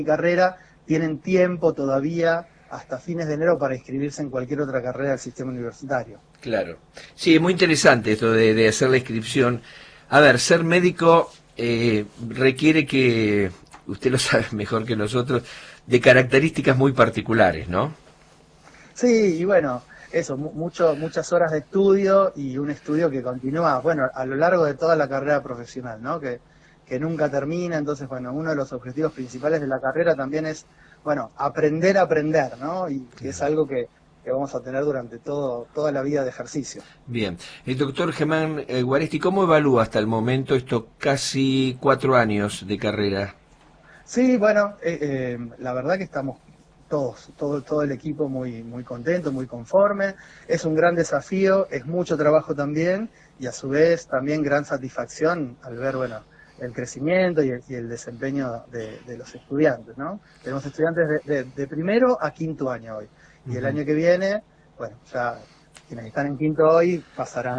carrera tienen tiempo todavía hasta fines de enero para inscribirse en cualquier otra carrera del sistema universitario. Claro. Sí, es muy interesante esto de hacer la inscripción. A ver, ser médico requiere que, usted lo sabe mejor que nosotros, de características muy particulares, ¿no? Sí, y bueno, eso, muchas horas de estudio y un estudio que continúa, bueno, a lo largo de toda la carrera profesional, ¿no? Que nunca termina. Entonces, bueno, uno de los objetivos principales de la carrera también es, bueno, aprender a aprender, ¿no? Y que es algo que vamos a tener durante toda la vida de ejercicio. Bien. El doctor Germán Guaresti, ¿cómo evalúa hasta el momento estos casi 4 años de carrera? Sí, bueno, la verdad que estamos todo el equipo muy contento, muy conforme. Es un gran desafío, es mucho trabajo también y a su vez también gran satisfacción al ver, bueno, el crecimiento y el desempeño de los estudiantes, ¿no? Tenemos estudiantes de primero a quinto año hoy y el año que viene, bueno, ya quienes están en quinto hoy pasarán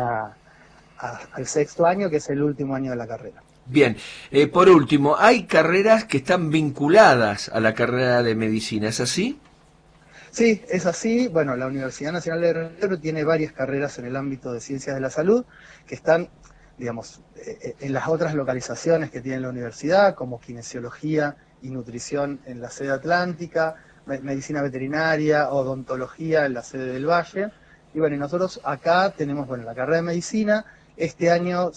al sexto año, que es el último año de la carrera. Bien, por último, hay carreras que están vinculadas a la carrera de medicina, ¿es así? Sí, es así. Bueno, la Universidad Nacional de Río Negro tiene varias carreras en el ámbito de ciencias de la salud que están, digamos, en las otras localizaciones que tiene la universidad, como kinesiología y nutrición en la sede atlántica, medicina veterinaria, odontología en la sede del Valle. Y bueno, y nosotros acá tenemos, bueno, la carrera de medicina. Este año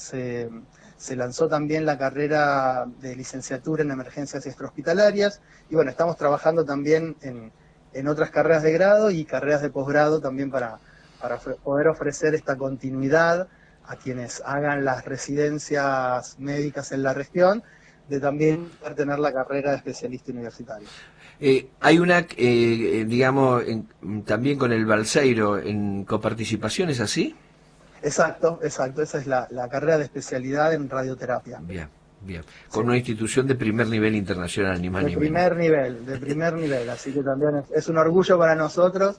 se lanzó también la carrera de licenciatura en emergencias extrahospitalarias. Y bueno, estamos trabajando también en otras carreras de grado y carreras de posgrado también para poder ofrecer esta continuidad a quienes hagan las residencias médicas en la región, de también poder tener la carrera de especialista universitario. Hay una, digamos, también con el Balseiro en coparticipación, ¿es así? Exacto, esa es la carrera de especialidad en radioterapia. Bien, bien. Sí. Con una institución de primer nivel internacional, ni más ni menos. De primer nivel, así que también es un orgullo para nosotros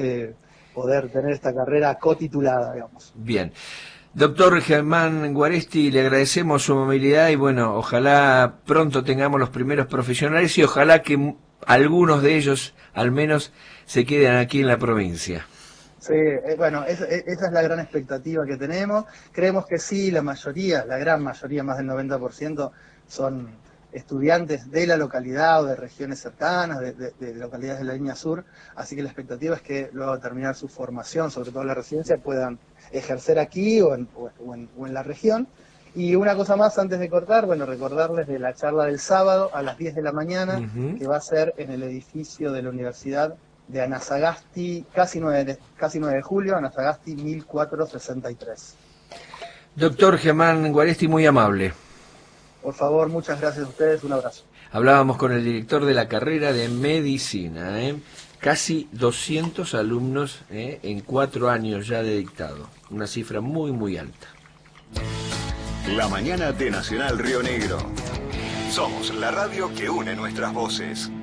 poder tener esta carrera cotitulada, digamos. Bien. Doctor Germán Guaresti, le agradecemos su movilidad y bueno, ojalá pronto tengamos los primeros profesionales y ojalá que algunos de ellos al menos se queden aquí en la provincia. Sí, bueno, esa es la gran expectativa que tenemos. Creemos que sí, la gran mayoría, más del 90%, son estudiantes de la localidad o de regiones cercanas, de localidades de la línea sur, así que la expectativa es que luego de terminar su formación, sobre todo en la residencia, puedan ejercer aquí o en la región. Y una cosa más antes de cortar, bueno, recordarles de la charla del sábado a las 10 de la mañana, que va a ser en el edificio de la Universidad de Anasagasti, casi 9 de julio, Anasagasti 1463. Doctor Germán Guaresti, muy amable. Por favor, muchas gracias a ustedes, un abrazo. Hablábamos con el director de la carrera de medicina, casi 200 alumnos en 4 años ya de dictado, una cifra muy muy alta. La mañana de Nacional Río Negro. Somos la radio que une nuestras voces.